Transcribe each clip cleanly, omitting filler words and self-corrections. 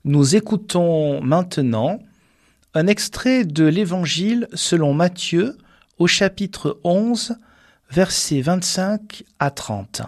Nous écoutons maintenant un extrait de l'Évangile selon Matthieu au chapitre 11, versets 25 à 30.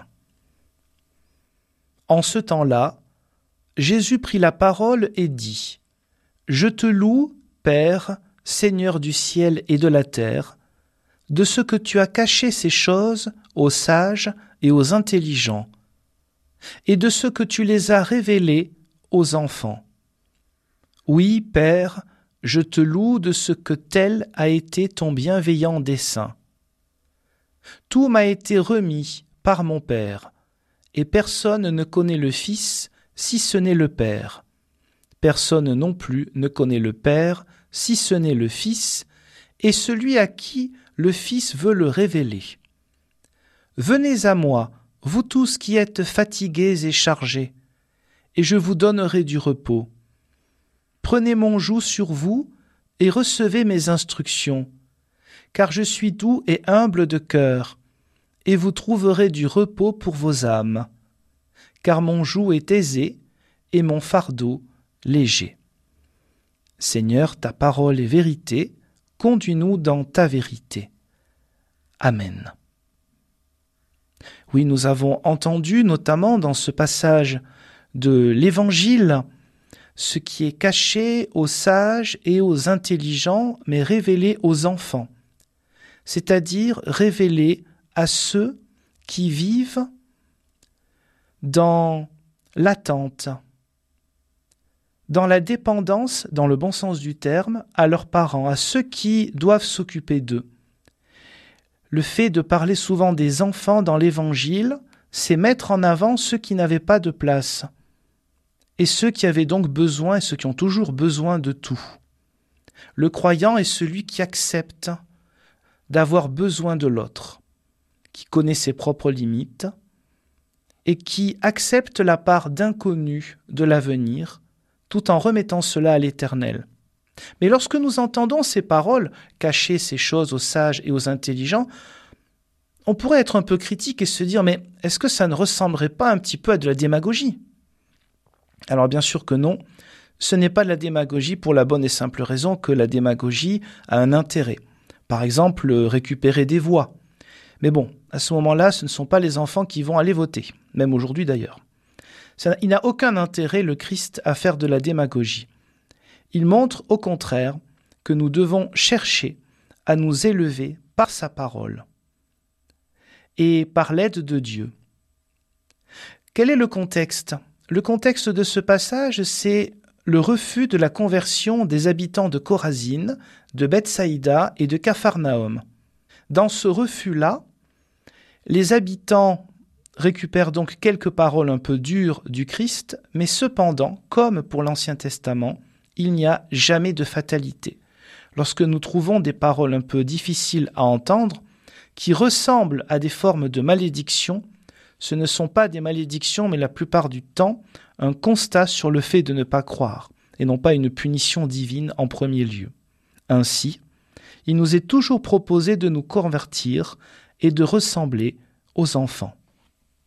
En ce temps-là, Jésus prit la parole et dit : « Je te loue, Père, Seigneur du ciel et de la terre, de ce que tu as caché ces choses aux sages et aux intelligents, et de ce que tu les as révélées aux enfants. Oui, Père, je te loue de ce que tel a été ton bienveillant dessein. Tout m'a été remis par mon Père, et personne ne connaît le Fils si ce n'est le Père. Personne non plus ne connaît le Père si ce n'est le Fils, et celui à qui le Fils veut le révéler. Venez à moi, vous tous qui êtes fatigués et chargés, et je vous donnerai du repos. Prenez mon joug sur vous et recevez mes instructions, car je suis doux et humble de cœur, et vous trouverez du repos pour vos âmes, car mon joug est aisé et mon fardeau léger. Seigneur, ta parole est vérité, conduis-nous dans ta vérité. Amen. Oui, nous avons entendu, notamment dans ce passage de l'Évangile, ce qui est caché aux sages et aux intelligents, mais révélé aux enfants, c'est-à-dire révélé à ceux qui vivent dans l'attente, dans la dépendance, dans le bon sens du terme, à leurs parents, à ceux qui doivent s'occuper d'eux. Le fait de parler souvent des enfants dans l'Évangile, c'est mettre en avant ceux qui n'avaient pas de place, et ceux qui avaient donc besoin, et ceux qui ont toujours besoin de tout. Le croyant est celui qui accepte d'avoir besoin de l'autre, qui connaît ses propres limites, et qui accepte la part d'inconnu de l'avenir, tout en remettant cela à l'Éternel. Mais lorsque nous entendons ces paroles, cacher ces choses aux sages et aux intelligents, on pourrait être un peu critique et se dire « mais est-ce que ça ne ressemblerait pas un petit peu à de la démagogie ?» Alors bien sûr que non, ce n'est pas de la démagogie pour la bonne et simple raison que la démagogie a un intérêt. Par exemple, récupérer des voix. Mais bon, à ce moment-là, ce ne sont pas les enfants qui vont aller voter, même aujourd'hui d'ailleurs. Il n'a aucun intérêt, le Christ, à faire de la démagogie. Il montre au contraire que nous devons chercher à nous élever par sa parole et par l'aide de Dieu. Quel est le contexte ? Le contexte de ce passage, c'est le refus de la conversion des habitants de Chorazine, de Bethsaïda et de Capharnaüm. Dans ce refus-là, les habitants récupèrent donc quelques paroles un peu dures du Christ, mais cependant, comme pour l'Ancien Testament, il n'y a jamais de fatalité. Lorsque nous trouvons des paroles un peu difficiles à entendre, qui ressemblent à des formes de malédiction, ce ne sont pas des malédictions, mais la plupart du temps, un constat sur le fait de ne pas croire, et non pas une punition divine en premier lieu. Ainsi, il nous est toujours proposé de nous convertir et de ressembler aux enfants.